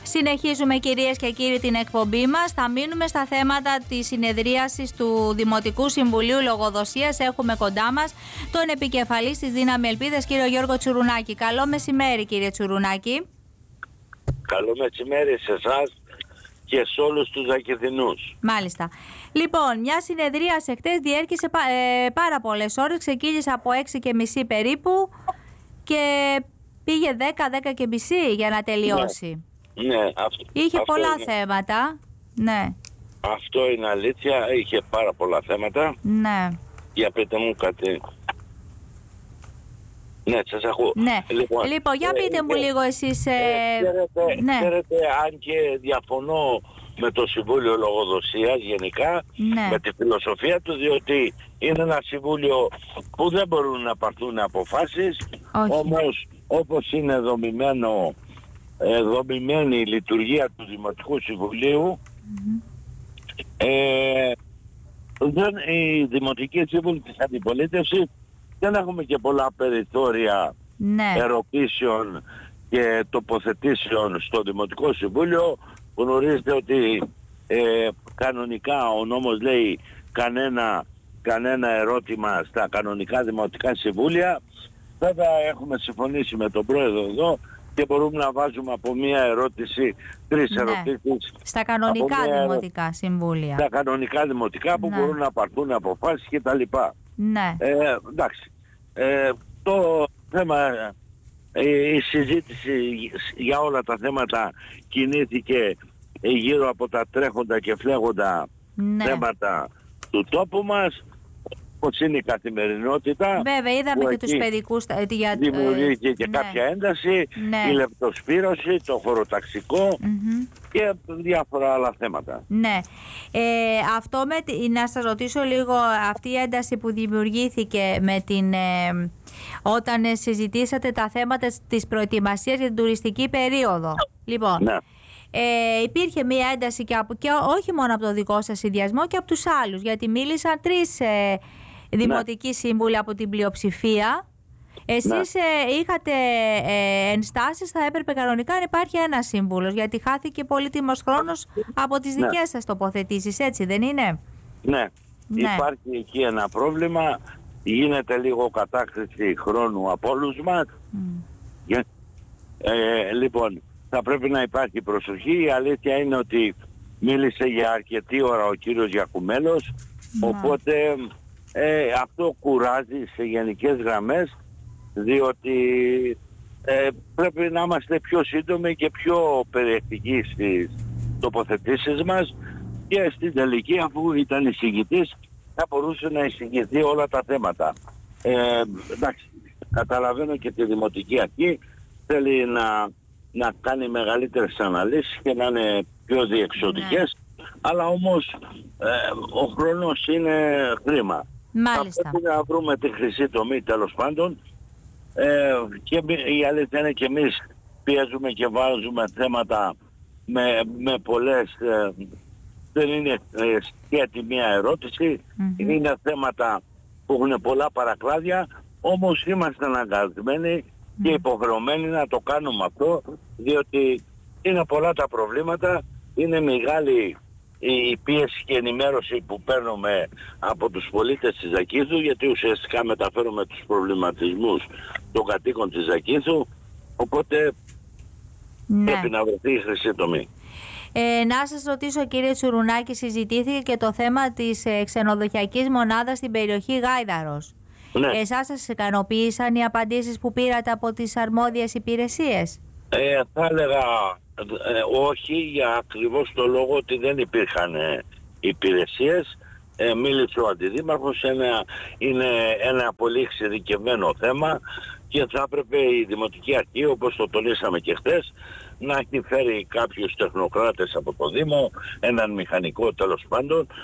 Συνεχίζουμε, κυρίες και κύριοι, την εκπομπή μας. Θα μείνουμε στα θέματα της συνεδρίασης του Δημοτικού Συμβουλίου Λογοδοσίας. Έχουμε κοντά μας τον επικεφαλής της Δύναμη Ελπίδας, κύριο Γιώργο Τσουρουνάκη. Καλό μεσημέρι, κύριε Τσουρουνάκη. Καλό μεσημέρι σε εσάς και σε όλους τους Ακηθινούς. Μάλιστα. Λοιπόν, μια συνεδρίαση χτες διέρχησε πάρα πολλές ώρες. Ξεκίνησε από 6:30 περίπου και πήγε 10-10:30 για να τελειώσει. Ναι, είχε πολλά θέματα. Ναι. Αυτό είναι αλήθεια. Είχε πάρα πολλά θέματα. Ναι. Για πείτε μου κάτι. Ναι, σας ακούω. Ναι. Λοιπόν, για πείτε μου λίγο εσείς. Ξέρετε, αν και διαφωνώ με το Συμβούλιο Λογοδοσίας γενικά, με τη φιλοσοφία του, διότι είναι ένα συμβούλιο που δεν μπορούν να πάρθουν αποφάσεις. Όμως, όπως είναι δομημένη η λειτουργία του Δημοτικού Συμβουλίου, η Δημοτική Σύμβουλη της Αντιπολίτευσης δεν έχουμε και πολλά περιθώρια ερωτήσεων και τοποθετήσεων στο Δημοτικό Συμβούλιο. Γνωρίζετε ότι κανονικά ο νόμος λέει κανένα ερώτημα στα κανονικά Δημοτικά Συμβούλια. Βέβαια έχουμε συμφωνήσει με τον Πρόεδρο εδώ και μπορούμε να βάζουμε από μία ερώτηση 3 ερωτήσεις. Στα κανονικά Δημοτικά Συμβούλια. Στα κανονικά Δημοτικά που μπορούν να πάρθουν αποφάσεις κτλ. Ναι. Εντάξει. Το θέμα, η συζήτηση για όλα τα θέματα κινήθηκε γύρω από τα τρέχοντα και φλέγοντα θέματα του τόπου μας, όπως είναι η καθημερινότητα. Βέβαια, είδαμε και τους παιδικούς. Δημιουργήθηκε και κάποια ένταση, η λεπτοσπύρωση, το χωροταξικό και διάφορα άλλα θέματα. Ναι. Αυτό να σας ρωτήσω λίγο, αυτή η ένταση που δημιουργήθηκε με όταν συζητήσατε τα θέματα της προετοιμασίας για την τουριστική περίοδο. Λοιπόν, υπήρχε μία ένταση και όχι μόνο από το δικό σας συνδυασμό και από τους άλλους, γιατί μίλησαν 3 δημοτικοί σύμβουλοι από την πλειοψηφία. Εσείς είχατε ενστάσεις, θα έπρεπε κανονικά να υπάρχει ένας σύμβουλος, γιατί χάθηκε πολύτιμος χρόνος από τις δικές σας τοποθετήσεις, έτσι δεν είναι? Ναι, υπάρχει εκεί ένα πρόβλημα, γίνεται λίγο κατάκριση χρόνου από όλους μας. Λοιπόν, θα πρέπει να υπάρχει προσοχή. Η αλήθεια είναι ότι μίλησε για αρκετή ώρα ο κύριος Γιακουμέλος, οπότε αυτό κουράζει σε γενικές γραμμές, διότι πρέπει να είμαστε πιο σύντομοι και πιο περιεκτικοί στις τοποθετήσεις μας και στην τελική, αφού ήταν εισηγητής, θα μπορούσε να εισηγηθεί όλα τα θέματα. Εντάξει, καταλαβαίνω και τη Δημοτική Αρχή θέλει να κάνει μεγαλύτερες αναλύσεις και να είναι πιο διεξοδικές, αλλά όμως ο χρόνος είναι χρήμα. Μάλιστα. Θα πρέπει να βρούμε τη χρυσή τομή, τέλος πάντων, και η αλήθεια είναι και εμείς πιέζουμε και βάζουμε θέματα με πολλές, δεν είναι σχέτη μία ερώτηση, είναι θέματα που έχουν πολλά παρακλάδια, όμως είμαστε αναγκασμένοι και υποχρεωμένοι να το κάνουμε αυτό, διότι είναι πολλά τα προβλήματα, είναι μεγάλη η πίεση και ενημέρωση που παίρνουμε από τους πολίτες της Ζακίνθου, γιατί ουσιαστικά μεταφέρουμε τους προβληματισμούς των κατοίκων της Ζακίνθου, οπότε πρέπει να βρεθεί η χρυσή τομή. Να σας ρωτήσω, κύριε Τσουρουνάκη, συζητήθηκε και το θέμα της ξενοδοχειακής μονάδας στην περιοχή Γάιδαρος. Εσάς σας ικανοποίησαν οι απαντήσεις που πήρατε από τις αρμόδιες υπηρεσίες? Θα έλεγα όχι, για ακριβώς το λόγο ότι δεν υπήρχαν υπηρεσίες. Μίλησε ο Αντιδήμαρχος, είναι ένα πολύ εξειδικευμένο θέμα και θα έπρεπε η Δημοτική Αρχή, όπως το τονίσαμε και χθες, να έχει φέρει κάποιους τεχνοκράτες από το Δήμο, έναν μηχανικό τέλος πάντων,